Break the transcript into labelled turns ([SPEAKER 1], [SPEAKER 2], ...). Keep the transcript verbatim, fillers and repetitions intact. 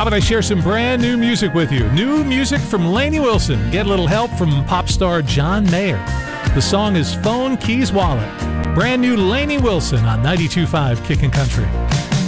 [SPEAKER 1] How about I share some brand new music with you? New music from Lainey Wilson. Get a little help from pop star John Mayer. The song is Phone Keys Wallet. Brand new Lainey Wilson on ninety-two point five Kickin' Country.